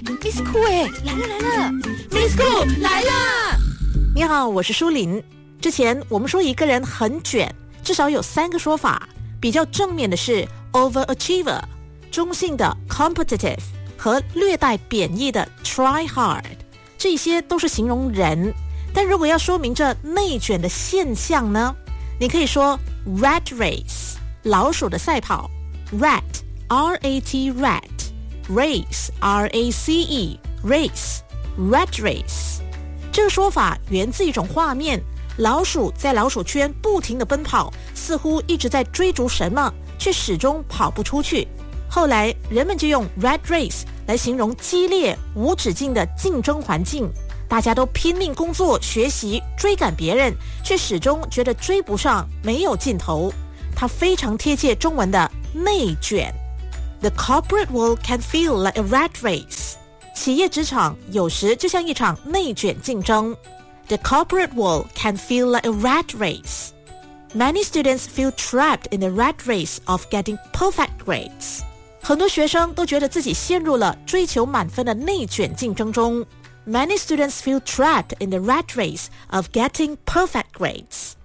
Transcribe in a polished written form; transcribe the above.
，Miss Cool 来了 ，Miss Cool 来啦！ 你好，我是舒琳。之前我们说一个人很卷，至少有3个说法。比较正面的是 overachiever， 中性的 competitive 和略带贬义的 try hard， 这些都是形容人。但如果要说明这内卷的现象呢，你可以说 rat race， 老鼠的赛跑， rat R-A-T rat， race R-A-C-E race rat race。 这个说法源自一种画面，老鼠在老鼠圈不停地奔跑，似乎一直在追逐什么，却始终跑不出去。后来人们就用 rat race 来形容激烈无止境的竞争环境，大家都拼命工作学习追赶别人，却始终觉得追不上，没有尽头。它非常贴切中文的内卷。 The corporate world can feel like a rat race， 企业职场有时就像一场内卷竞争。 The corporate world can feel like a rat race. Many students feel trapped in the rat race of getting perfect grades. 很多学生都觉得自己陷入了追求满分的内卷竞争中。Many students feel trapped in the rat race of getting perfect grades.